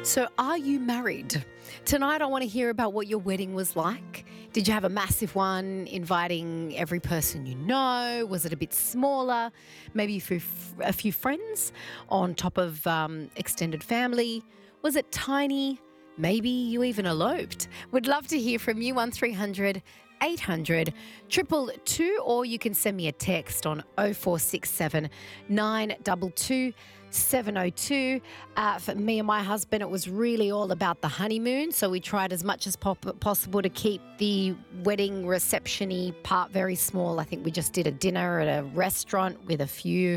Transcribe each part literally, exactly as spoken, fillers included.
So, are you married? Tonight, I want to hear about what your wedding was like. Did you have a massive one, inviting every person you know? Was it a bit smaller? Maybe a few, a few friends on top of um, extended family? Was it tiny? Maybe you even eloped. Would love to hear from you. one three hundred eight hundred two two two, or you can send me a text on oh four six seven nine two two seven oh two. Uh, for me and my husband, it was really all about the honeymoon, so we tried as much as pop- possible to keep the wedding reception-y part very small. I think we just did a dinner at a restaurant with a few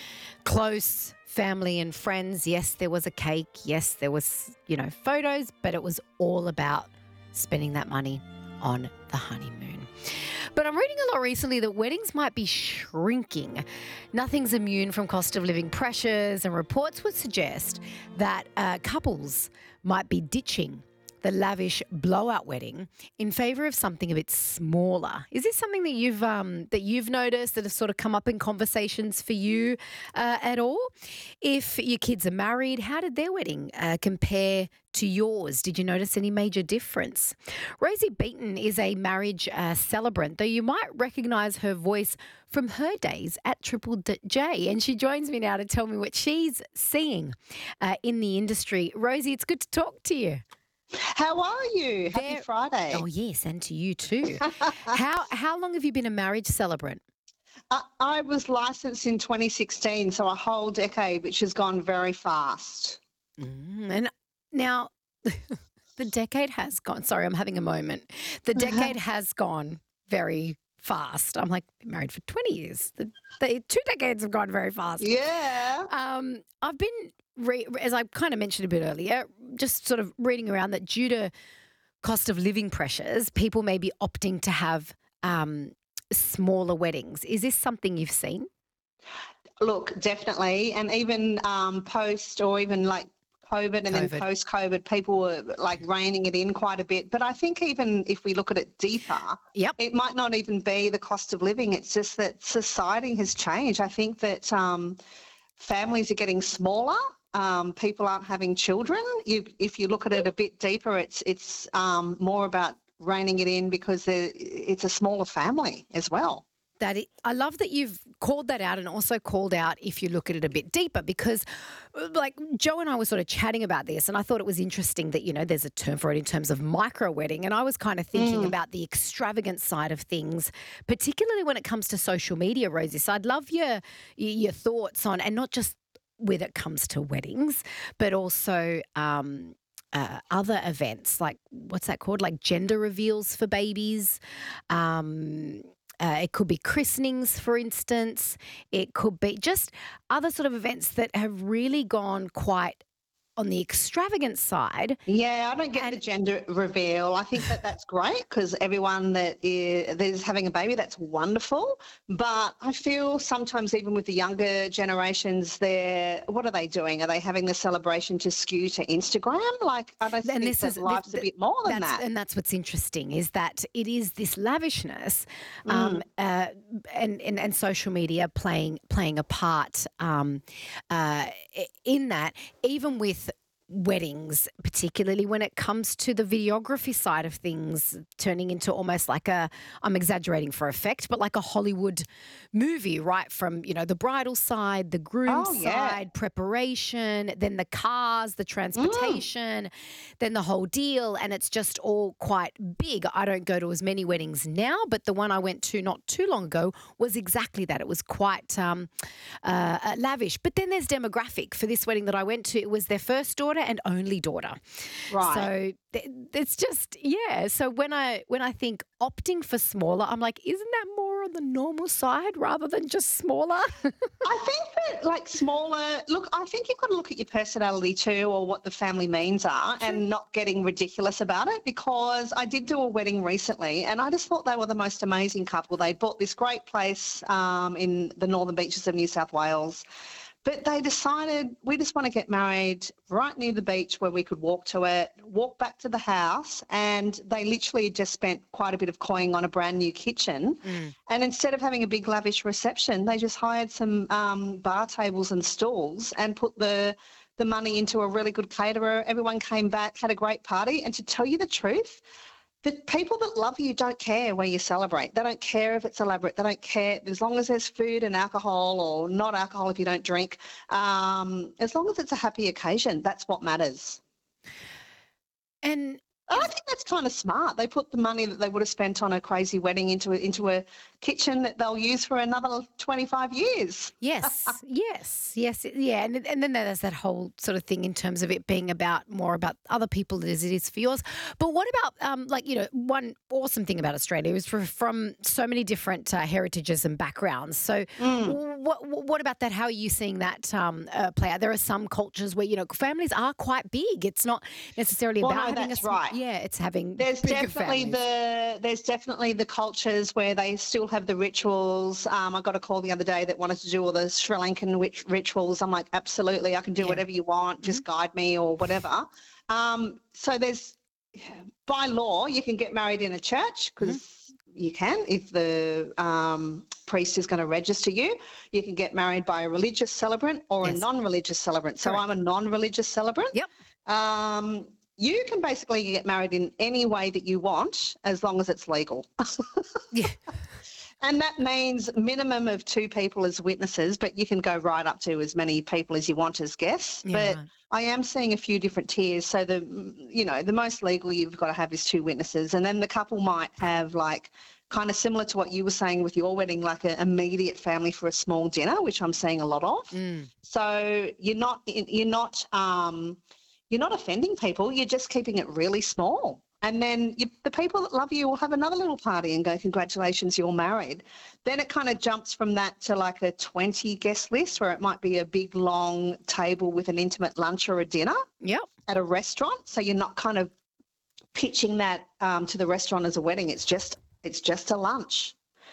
close family and friends. Yes, there was a cake. Yes, there was, you know, photos, but it was all about spending that money on the honeymoon. But I'm reading a lot recently that weddings might be shrinking. Nothing's immune from cost of living pressures, and reports would suggest that uh, couples might be ditching the lavish blowout wedding in favour of something a bit smaller. Is this something that you've um, that you've noticed that has sort of come up in conversations for you uh, at all? If your kids are married, how did their wedding uh, compare to yours? Did you notice any major difference? Rosie Beaton is a marriage uh, celebrant, though you might recognise her voice from her days at Triple J, and she joins me now to tell me what she's seeing uh, in the industry. Rosie, it's good to talk to you. How are you? Happy There- Friday. Oh, yes, and to you too. how how long have you been a marriage celebrant? I, I was licensed in twenty sixteen, so a whole decade, which has gone very fast. Mm, and now the decade has gone. Sorry, I'm having a moment. The decade has gone very fast. I'm like, been married for twenty years. The, the two decades have gone very fast. Yeah. Um, I've been, re- as I kind of mentioned a bit earlier, just sort of reading around that due to cost of living pressures, people may be opting to have um, smaller weddings. Is this something you've seen? Look, definitely. And even um, post or even like COVID and COVID. then post-COVID, people were like reining it in quite a bit. But I think even if we look at it deeper, Yep. it might not even be the cost of living. It's just that society has changed. I think that um, families are getting smaller. Um, people aren't having children. You, if you look at it a bit deeper, it's it's um, more about reining it in because they're- it's a smaller family as well. That it, I love that you've called that out, and also called out if you look at it a bit deeper, because uh, like Joe and I were sort of chatting about this, and I thought it was interesting that, you know, there's a term for it in terms of micro wedding, and I was kind of thinking Mm. about the extravagant side of things, particularly when it comes to social media, Rosie. So I'd love your your thoughts on, and not just when it comes to weddings, but also um, uh, other events, like what's that called, like gender reveals for babies. Um, Uh, it could be christenings, for instance. It could be just other sort of events that have really gone quite on the extravagant side. Yeah, I don't get And- the gender reveal. I think that that's great because everyone that is, that is having a baby, that's wonderful. But I feel sometimes even with the younger generations, they're, what are they doing? Are they having the celebration to skew to Instagram? Like, I don't think this that is- life's thi- a bit more than That's, that. and that's what's interesting, is that it is this lavishness Mm. um, uh, and, and, and social media playing playing a part um, uh, i- in that, even with weddings, particularly when it comes to the videography side of things, turning into almost like a, I'm exaggerating for effect, but like a Hollywood movie, right? From, you know, the bridal side, the groom Oh, yeah. side, preparation, then the cars, the transportation, then the whole deal. And it's just all quite big. I don't go to as many weddings now, but the one I went to not too long ago was exactly that. It was quite um, uh, uh, lavish. But then there's demographic. For this wedding that I went to, it was their first daughter and only daughter. Right. So th- it's just, yeah. So when I when I think opting for smaller, I'm like, isn't that more on the normal side rather than just smaller? I think that like smaller, look, I think you've got to look at your personality too, or what the family means are, and not getting ridiculous about it, because I did do a wedding recently and I just thought they were the most amazing couple. They bought this great place um, in the northern beaches of New South Wales. But they decided, we just want to get married right near the beach where we could walk to it, walk back to the house, and they literally just spent quite a bit of coin on a brand new kitchen. Mm. And instead of having a big lavish reception, they just hired some um, bar tables and stools and put the the money into a really good caterer. Everyone came back, had a great party. And to tell you the truth, the people that love you don't care where you celebrate. They don't care if it's elaborate. They don't care as long as there's food and alcohol, or not alcohol if you don't drink. Um, as long as it's a happy occasion, that's what matters. And I think that's kind of smart. They put the money that they would have spent on a crazy wedding into a, into a kitchen that they'll use for another twenty-five years. yes, yes, yes, yeah, and and then there's that whole sort of thing in terms of it being about more about other people as it is for yours. But what about um, like you know, one awesome thing about Australia is for, from so many different uh, heritages and backgrounds. So Mm. what what about that? How are you seeing that um, uh, play out? There are some cultures where you know families are quite big. It's not necessarily Well, about no, having that's a sm- right. yeah, it's having There's bigger definitely families. the there's definitely the cultures where they still have the rituals. Um, I got a call the other day that wanted to do all the Sri Lankan wit- rituals. I'm like, absolutely, I can do Yeah. whatever you want. Just guide me or whatever. Um, so there's by law you can get married in a church because you can if the um, priest is going to register you. You can get married by a religious celebrant or Yes. a non-religious celebrant. So Correct. I'm a non-religious celebrant. Yep. Um, you can basically get married in any way that you want as long as it's legal. Yeah. And that means minimum of two people as witnesses, but you can go right up to as many people as you want as guests. Yeah, but right. I am seeing a few different tiers. So the, you know, the most legal you've got to have is two witnesses. And then the couple might have like kind of similar to what you were saying with your wedding, like an immediate family for a small dinner, which I'm seeing a lot of. Mm. So you're not, you're not, um, you're not offending people. You're just keeping it really small. And then you, the people that love you will have another little party and go, congratulations, you're married. Then it kind of jumps from that to like a twenty guest list where it might be a big, long table with an intimate lunch or a dinner Yep. at a restaurant. So you're not kind of pitching that um, to the restaurant as a wedding. It's just it's just a lunch.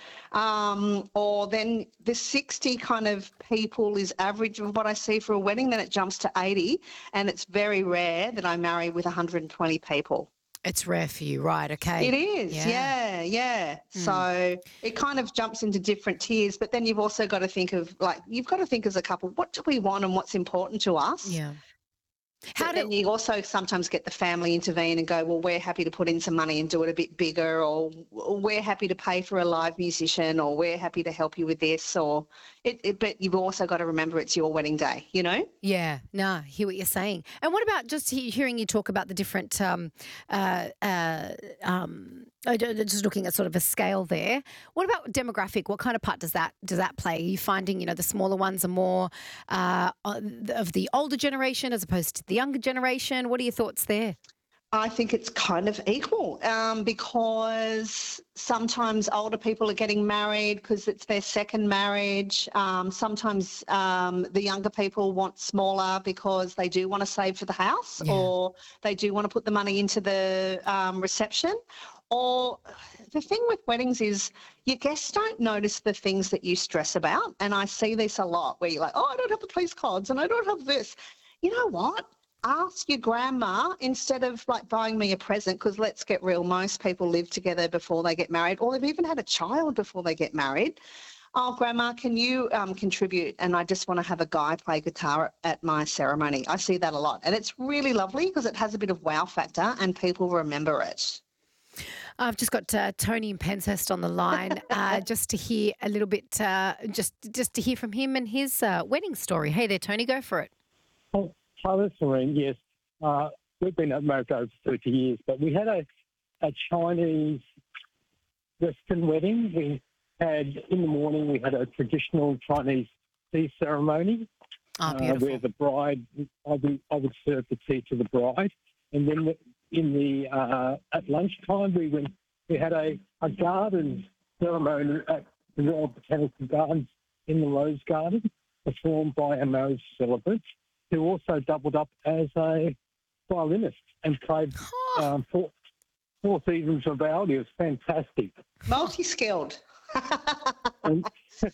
Um, or then the sixty kind of people is average of what I see for a wedding. Then it jumps to eighty, and it's very rare that I marry with one hundred twenty people. It's rare for you, right? Okay. It is, Yeah. yeah, yeah. So it kind of jumps into different tiers, but then you've also got to think of like you've got to think as a couple, what do we want and what's important to us? Yeah. How How then do you also sometimes get the family intervene and go, well, we're happy to put in some money and do it a bit bigger, or we're happy to pay for a live musician, or we're happy to help you with this, or it, it but you've also got to remember it's your wedding day, you know? Yeah, no, I hear what you're saying. And what about just he- hearing you talk about the different, um, uh, uh, um, uh, ju- ju- just looking at sort of a scale there. What about demographic? What kind of part does that does that play? Are you finding, you know, the smaller ones are more uh, of the older generation as opposed to the younger generation? What are your thoughts there? I think it's kind of equal um, because sometimes older people are getting married because it's their second marriage. Um, sometimes um, the younger people want smaller because they do want to save for the house, Yeah. or they do want to put the money into the um, reception. Or the thing with weddings is your guests don't notice the things that you stress about. And I see this a lot where you're like, oh, I don't have the place cards and I don't have this. You know what? Ask your grandma instead of like buying me a present, because let's get real, most people live together before they get married, or they've even had a child before they get married. Oh, grandma, can you um, contribute? And I just want to have a guy play guitar at my ceremony. I see that a lot. And it's really lovely because it has a bit of wow factor and people remember it. I've just got uh, Tony in Penshurst on the line, uh, just to hear a little bit, uh, just just to hear from him and his uh, wedding story. Hey there, Tony, go for it. Oh, hello, Serene. Yes, uh, we've been at America over thirty years, but we had a, a Chinese Western wedding. We had, in the morning, we had a traditional Chinese tea ceremony Oh, uh, beautiful. where the bride, I would, I would serve the tea to the bride. And then the, in the, uh, at lunchtime, we went, we had a, a garden ceremony at the Royal Botanical Gardens in the Rose Garden, performed by a marriage celebrant who also doubled up as a violinist and played Oh, um, four, four seasons of Vivaldi. It was fantastic. Multi-skilled. And,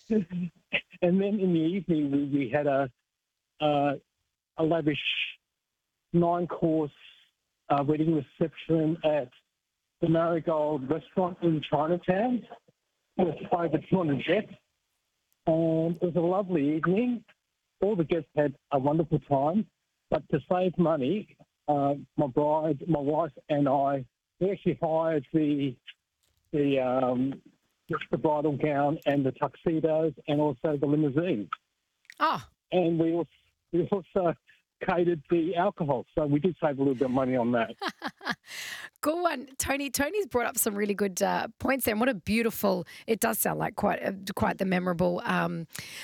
and then in the evening, we, we had a, uh, a lavish nine-course uh, wedding reception at the Marigold restaurant in Chinatown. It was over two hundred guests. And it was a lovely evening. All the guests had a wonderful time. But to save money, uh, my bride, my wife, and I, we actually hired the the um, the bridal gown and the tuxedos, and also the limousine. Oh, And we also, we also catered the alcohol, so we did save a little bit of money on that. good one, Tony. Tony's brought up some really good uh, points there, and what a beautiful. It does sound like quite a, quite the memorable um,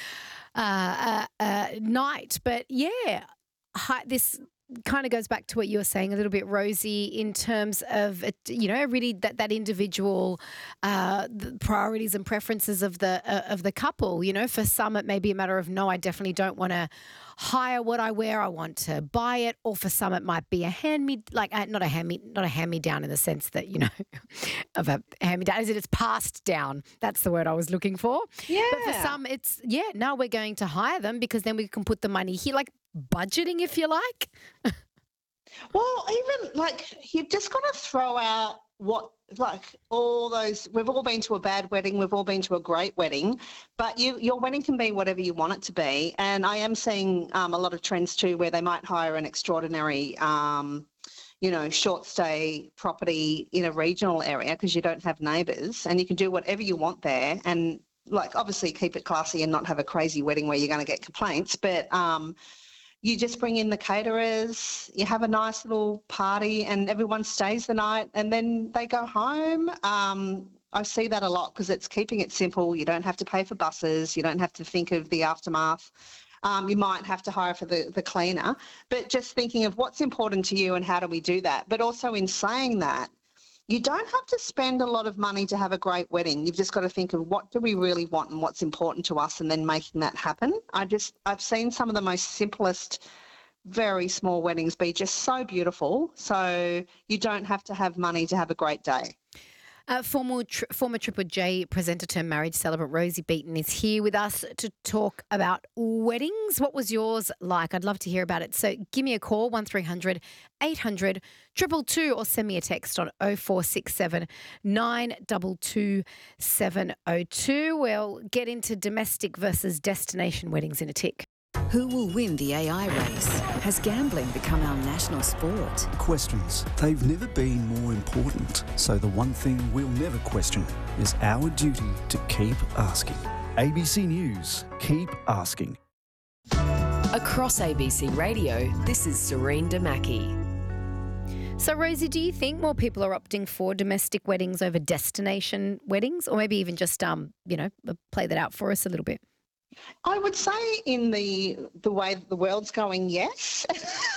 uh, uh, uh, night. But yeah, hi, this kind of goes back to what you were saying a little bit, Rosie, in terms of it, you know, really that that individual uh, the priorities and preferences of the uh, of the couple. You know, for some it may be a matter of no, I definitely don't want to hire what I wear. I want to buy it. Or for some it might be a hand me like uh, not a hand me not a hand me down in the sense that you know of a hand me down, as it is passed down. That's the word I was looking for. Yeah. But for some it's yeah. Now we're going to hire them because then we can put the money here, like budgeting, if you like. Well, even like you've just got to throw out what like all those. We've all been to a bad wedding. We've all been to a great wedding, but you your wedding can be whatever you want it to be. And I am seeing um, a lot of trends too, where they might hire an extraordinary, um, you know, short stay property in a regional area because you don't have neighbours, and you can do whatever you want there. And like obviously keep it classy and not have a crazy wedding where you're going to get complaints, but. Um, You just bring in the caterers, you have a nice little party and everyone stays the night and then they go home. Um, I see that a lot because it's keeping it simple. You don't have to pay for buses. You don't have to think of the aftermath. Um, you might have to hire for the, the cleaner, but just thinking of what's important to you and how do we do that. But also in saying that, you don't have to spend a lot of money to have a great wedding. You've just got to think of what do we really want and what's important to us and then making that happen. I just, I've seen some of the most simplest, very small weddings be just so beautiful. So you don't have to have money to have a great day. Uh, former, tr- former Triple J presenter turned marriage celebrant Rosie Beaton is here with us to talk about weddings. What was yours like? I'd love to hear about it. So give me a call, one three hundred eight hundred two two two, or send me a text on oh four six seven nine two two seven oh two. We'll get into domestic versus destination weddings in a tick. Who will win the A I race? Has gambling become our national sport? Questions. They've never been more important. So the one thing we'll never question is our duty to keep asking. A B C News. Keep asking. Across A B C Radio, this is Serene Damaki. So, Rosie, do you think more people are opting for domestic weddings over destination weddings, or maybe even just, um, you know, play that out for us a little bit? I would say in the the way that the world's going, yes.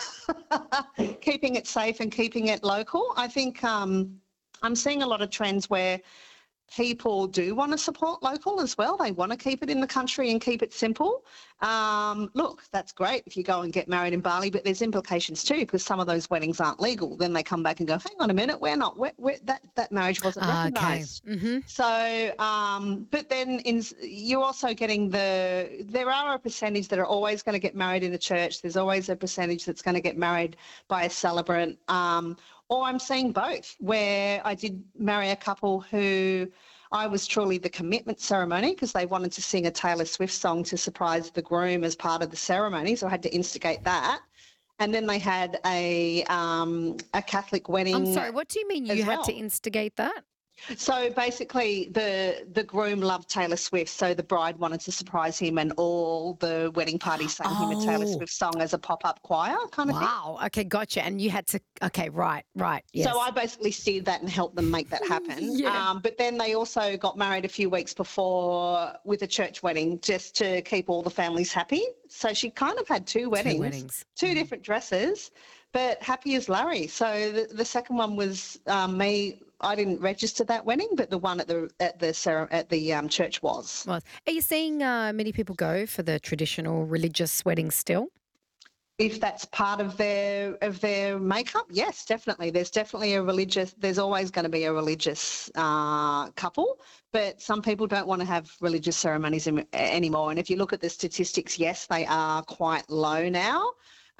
Keeping it safe and keeping it local. I think um, I'm seeing a lot of trends where people do want to support local as well. They want to keep it in the country and keep it simple. Um, look, that's great if you go and get married in Bali, but there's implications too because some of those weddings aren't legal. Then they come back and go, hang on a minute, we're not, we're, we're, that, that marriage wasn't Ah, recognised. okay. Mm-hmm. So, um, but then in, you're also getting the, there are a percentage that are always going to get married in a church. There's always a percentage that's going to get married by a celebrant. Um, or I'm seeing both, where I did marry a couple who I was truly the commitment ceremony because they wanted to sing a Taylor Swift song to surprise the groom as part of the ceremony. So I had to instigate that. And then they had a um, a Catholic wedding. I'm sorry, what do you mean you as had well. to instigate that? So basically the the groom loved Taylor Swift, so the bride wanted to surprise him and all the wedding party sang him a Taylor Oh. Swift song as a pop-up choir kind of thing. Wow. Okay, gotcha. And you had to, okay, right, right. Yes. So I basically steered that and helped them make that happen. Yeah. Um, but then they also got married a few weeks before with a church wedding just to keep all the families happy. So she kind of had two weddings, Two weddings. two different dresses, but happy as Larry. So the, the second one was um, me. I didn't register that wedding, but the one at the at the cere- at the um, church was. Was. Are you seeing uh, many people go for the traditional religious weddings still? If that's part of their of their makeup, yes, definitely. There's definitely a religious. There's always going to be a religious uh, couple, but some people don't want to have religious ceremonies im- anymore. And if you look at the statistics, yes, they are quite low now.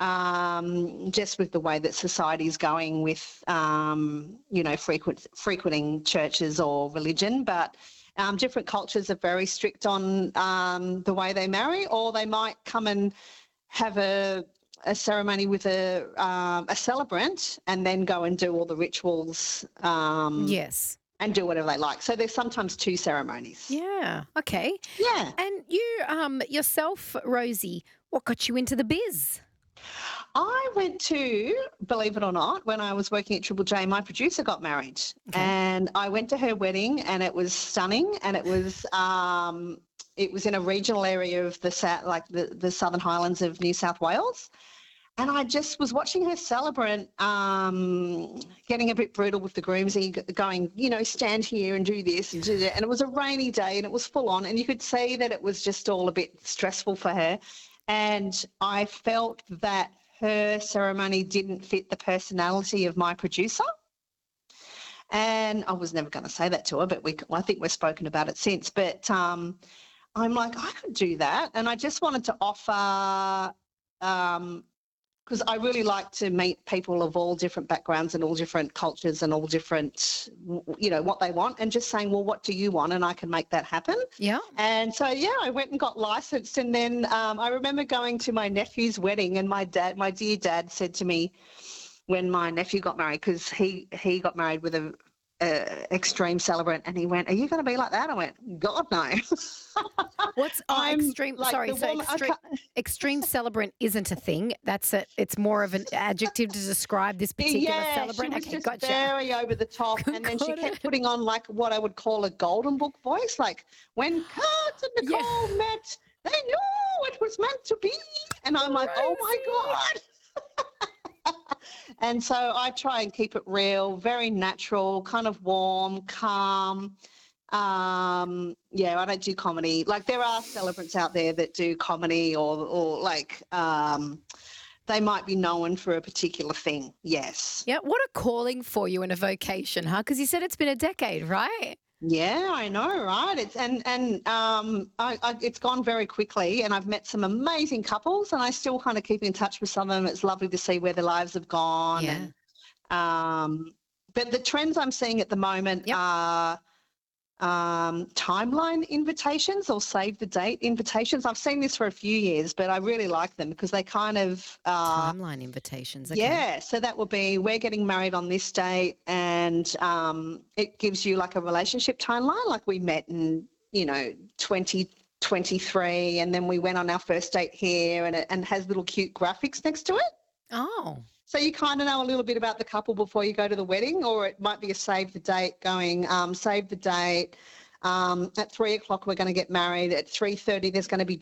Um, just with the way that society is going with, um, you know, frequent, frequenting churches or religion. But um, different cultures are very strict on um, the way they marry, or they might come and have a a ceremony with a um, a celebrant and then go and do all the rituals um, Yes. and do whatever they like. So there's sometimes two ceremonies. Yeah. Okay. Yeah. And you, um, yourself, Rosie, what got you into the biz? I went to, believe it or not, when I was working at Triple J, my producer got married. Okay. And I went to her wedding and it was stunning, and it was um, it was in a regional area of the south, like the, the Southern Highlands of New South Wales. And I just was watching her celebrant um, getting a bit brutal with the groomsy, going, you know, stand here and do this and do that. And it was a rainy day and it was full on, and you could see that it was just all a bit stressful for her. And I felt that her ceremony didn't fit the personality of my producer. And I was never going to say that to her, but we, I think we've spoken about it since. But um, I'm like, I could do that. And I just wanted to offer, um, because I really like to meet people of all different backgrounds and all different cultures and all different, you know, what they want, and just saying, well, what do you want? And I can make that happen. Yeah. And so, yeah, I went and got licensed. And then um, I remember going to my nephew's wedding, and my dad, my dear dad, said to me when my nephew got married, because he, he got married with a, a extreme celebrant, and he went, are you going to be like that? I went, God, no. What's oh, I'm extreme? like sorry, the so woman- I extreme, can't- extreme celebrant isn't a thing. That's a. It's more of an adjective to describe this particular yeah, celebrant. she was Okay, just gotcha. very over the top, and then she Got kept it. putting on like what I would call a golden book voice, like when Kurt and Yeah. Nicole met, they knew it was meant to be, and I'm like, oh my God. And so I try and keep it real, very natural, kind of warm, calm. Um, yeah, I don't do comedy. Like there are celebrants out there that do comedy, or or like um, they might be known for a particular thing. Yes. Yeah. What a calling for you and a vocation, huh? Because you said it's been a decade, right? Yeah, I know, right? It's and and um, I, I, it's gone very quickly, and I've met some amazing couples, and I still kind of keep in touch with some of them. It's lovely to see where their lives have gone. Yeah. And, um, but the trends I'm seeing at the moment Yep. are um, timeline invitations or save the date invitations. I've seen this for a few years, but I really like them because they kind of uh, Timeline invitations. Okay. yeah, so that would be we're getting married on this date, and um, it gives you like a relationship timeline. Like we met in, you know, twenty twenty-three, and then we went on our first date here, and it and has little cute graphics next to it. Oh. So you kind of know a little bit about the couple before you go to the wedding, or it might be a save the date going, um, save the date. Um, at three o'clock, we're going to get married. At three thirty, there's going to be